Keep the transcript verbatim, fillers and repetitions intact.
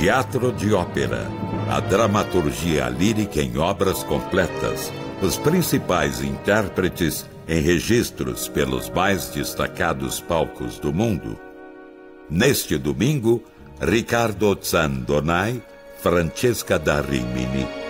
teatro de ópera, a dramaturgia lírica em obras completas, os principais intérpretes em registros pelos mais destacados palcos do mundo. Neste domingo, Riccardo Zandonai, Francesca da Rimini.